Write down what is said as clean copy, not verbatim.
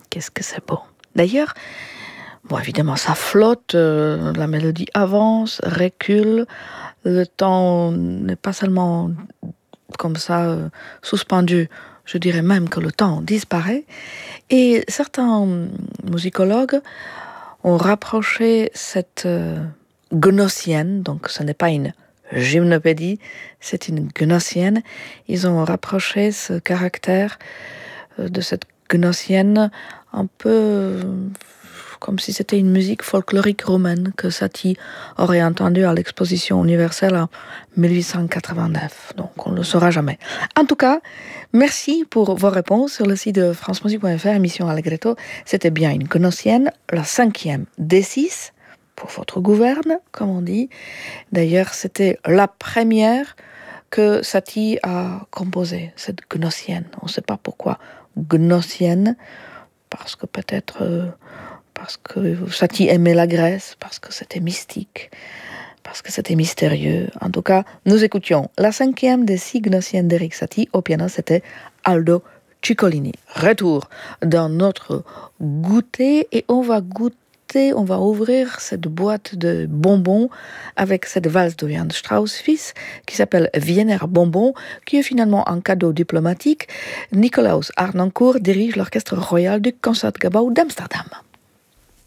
qu'est-ce que c'est beau. D'ailleurs, bon, évidemment, ça flotte, la mélodie avance, recule, le temps n'est pas seulement comme ça suspendu, je dirais même que le temps disparaît. Et certains musicologues ont rapproché cette gnossienne, donc ce n'est pas une gymnopédie, c'est une gnossienne. Ils ont rapproché ce caractère de cette gnossienne un peu comme si c'était une musique folklorique romaine que Satie aurait entendue à l'exposition universelle en 1889. Donc on ne le saura jamais. En tout cas, merci pour vos réponses sur le site de francemusique.fr, émission Allegretto. C'était bien une gnossienne, la 5e des 6, pour votre gouverne, comme on dit. D'ailleurs, c'était la première que Satie a composée, cette gnossienne. On ne sait pas pourquoi gnossienne, parce que peut-être parce que Satie aimait la Grèce, parce que c'était mystique, parce que c'était mystérieux. En tout cas, nous écoutions la 5e des 6 gnossiennes d'Erik Satie. Au piano, c'était Aldo Ciccolini. Retour dans notre goûter et on va ouvrir cette boîte de bonbons avec cette valse de Jan Strauss fils qui s'appelle Wiener Bonbon, qui est finalement un cadeau diplomatique. Nicolaus Harnoncourt dirige l'orchestre royal du Concertgebouw d'Amsterdam.